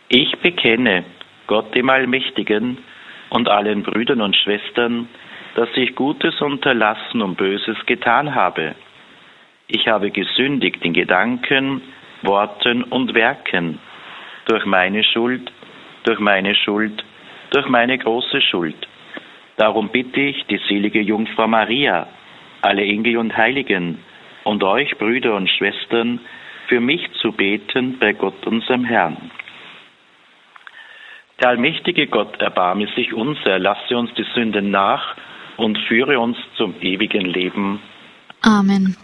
Ich bekenne Gott dem Allmächtigen und allen Brüdern und Schwestern, dass ich Gutes unterlassen und Böses getan habe. Ich habe gesündigt in Gedanken, Worten und Werken, durch meine Schuld, durch meine große Schuld. Darum bitte ich die selige Jungfrau Maria, alle Engel und Heiligen und euch, Brüder und Schwestern, für mich zu beten bei Gott, unserem Herrn. Der allmächtige Gott erbarme sich unser, lasse uns die Sünden nach und führe uns zum ewigen Leben. Amen.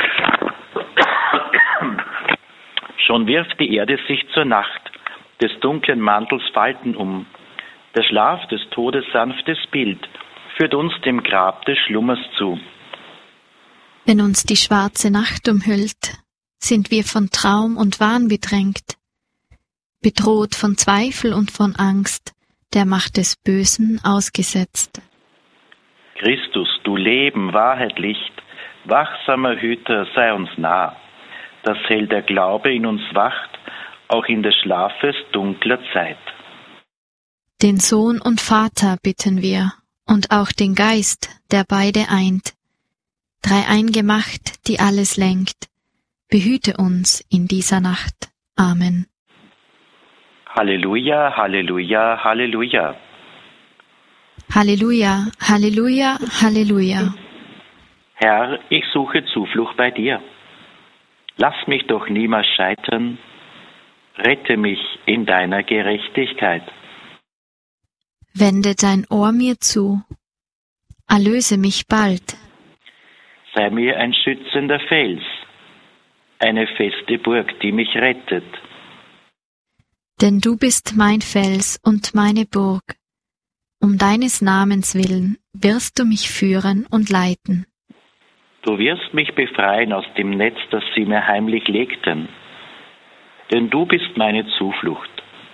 Schon wirft die Erde sich zur Nacht, des dunklen Mantels Falten um. Der Schlaf des Todes sanftes Bild führt uns dem Grab des Schlummers zu. Wenn uns die schwarze Nacht umhüllt, sind wir von Traum und Wahn bedrängt, bedroht von Zweifel und von Angst, der Macht des Bösen ausgesetzt. Christus, du Leben, Wahrheit, Licht, wachsamer Hüter, sei uns nah, dass hell der Glaube in uns wacht, auch in des Schlafes dunkler Zeit. Den Sohn und Vater bitten wir, und auch den Geist, der beide eint, Dreiein Macht, die alles lenkt, behüte uns in dieser Nacht. Amen. Halleluja, Halleluja, Halleluja. Halleluja, Halleluja, Halleluja. Herr, ich suche Zuflucht bei dir. Lass mich doch niemals scheitern. Rette mich in deiner Gerechtigkeit. Wende dein Ohr mir zu. Erlöse mich bald. Sei mir ein schützender Fels, eine feste Burg, die mich rettet. Denn du bist mein Fels und meine Burg. Um deines Namens willen wirst du mich führen und leiten. Du wirst mich befreien aus dem Netz, das sie mir heimlich legten. Denn du bist meine Zuflucht.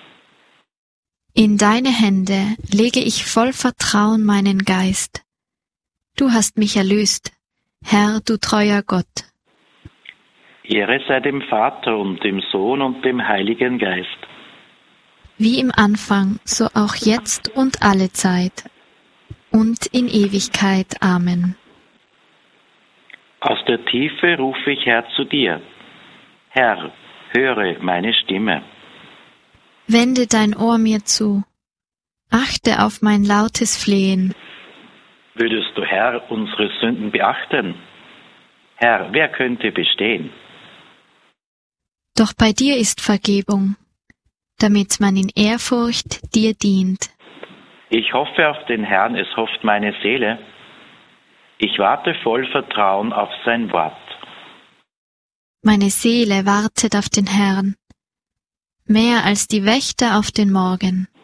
In deine Hände lege ich voll Vertrauen meinen Geist. Du hast mich erlöst, Herr, du treuer Gott. Ehre sei dem Vater und dem Sohn und dem Heiligen Geist. Wie im Anfang, so auch jetzt und alle Zeit. Und in Ewigkeit. Amen. Aus der Tiefe rufe ich, Herr, zu dir. Herr, höre meine Stimme. Wende dein Ohr mir zu. Achte auf mein lautes Flehen. Würdest du, Herr, unsere Sünden beachten? Herr, wer könnte bestehen? Doch bei dir ist Vergebung, damit man in Ehrfurcht dir dient. Ich hoffe auf den Herrn, es hofft meine Seele. Ich warte voll Vertrauen auf sein Wort. Meine Seele wartet auf den Herrn, mehr als die Wächter auf den Morgen.